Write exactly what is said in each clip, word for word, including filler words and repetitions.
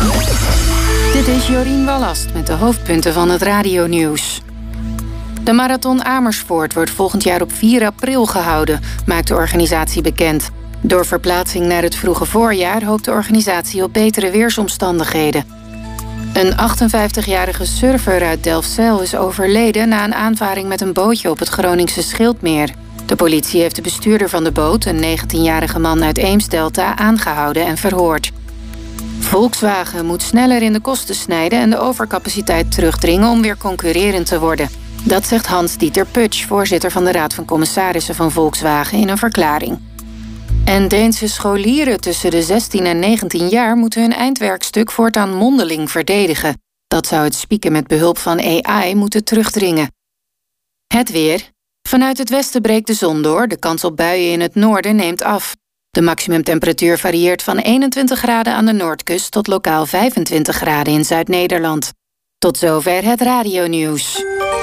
Dit is Jorien Wallast met de hoofdpunten van het radionieuws. De Marathon Amersfoort wordt volgend jaar op vier april gehouden, maakt de organisatie bekend. Door verplaatsing naar het vroege voorjaar hoopt de organisatie op betere weersomstandigheden. Een achtenvijftigjarige surfer uit Delfzijl is overleden na een aanvaring met een bootje op het Groningse Schildmeer. De politie heeft de bestuurder van de boot, een negentienjarige man uit Eemsdelta, aangehouden en verhoord. Volkswagen moet sneller in de kosten snijden en de overcapaciteit terugdringen om weer concurrerend te worden. Dat zegt Hans-Dieter Putsch, voorzitter van de Raad van Commissarissen van Volkswagen, in een verklaring. En Deense scholieren tussen de zestien en negentien jaar moeten hun eindwerkstuk voortaan mondeling verdedigen. Dat zou het spieken met behulp van A I moeten terugdringen. Het weer. Vanuit het westen breekt de zon door. De kans op buien in het noorden neemt af. De maximumtemperatuur varieert van eenentwintig graden aan de noordkust tot lokaal vijfentwintig graden in Zuid-Nederland. Tot zover het radionieuws.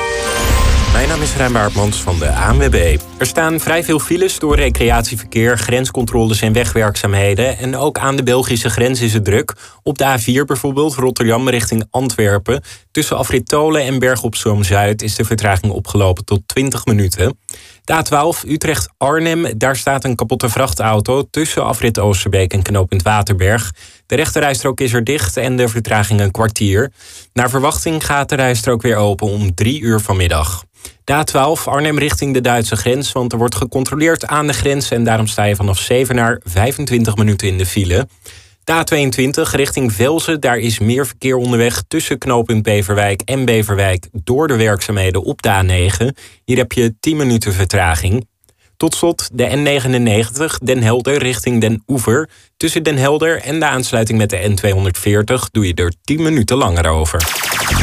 Mijn naam is Rijn Baartmans van de A N W B. Er staan vrij veel files door recreatieverkeer, grenscontroles en wegwerkzaamheden. En ook aan de Belgische grens is het druk. Op de A vier bijvoorbeeld, Rotterdam richting Antwerpen. Tussen Afrit Tolen en Berg op Zoom-Zuid is de vertraging opgelopen tot twintig minuten. De A twaalf Utrecht-Arnhem, daar staat een kapotte vrachtauto tussen Afrit Oosterbeek en knooppunt Waterberg. De rechterrijstrook is er dicht en de vertraging een kwartier. Naar verwachting gaat de rijstrook weer open om drie uur vanmiddag. De A twaalf Arnhem richting de Duitse grens, want er wordt gecontroleerd aan de grens en daarom sta je vanaf Zevenaar vijfentwintig minuten in de file. De A tweeëntwintig richting Velzen, daar is meer verkeer onderweg tussen knooppunt Beverwijk en Beverwijk door de werkzaamheden op de A negen. Hier heb je tien minuten vertraging. Tot slot de N negenennegentig Den Helder richting Den Oever. Tussen Den Helder en de aansluiting met de N tweehonderdveertig doe je er tien minuten langer over.